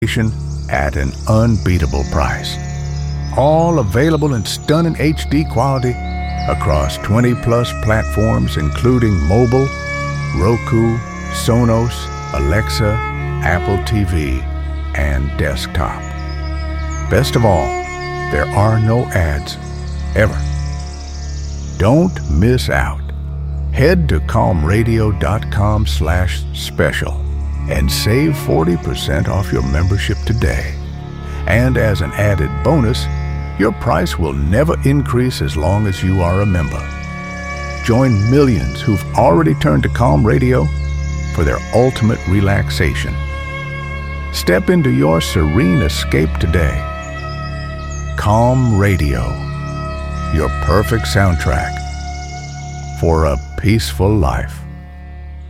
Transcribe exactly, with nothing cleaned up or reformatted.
at an unbeatable price. All available in stunning H D quality across twenty plus platforms including mobile, Roku, Sonos, Alexa, Apple T V, and desktop. Best of all, there are no ads, ever. Don't miss out. Head to calmradio.com slash special and save forty percent off your membership today. And as an added bonus, your price will never increase as long as you are a member. Join millions who've already turned to Calm Radio for their ultimate relaxation. Step into your serene escape today. Calm Radio, your perfect soundtrack for a peaceful life.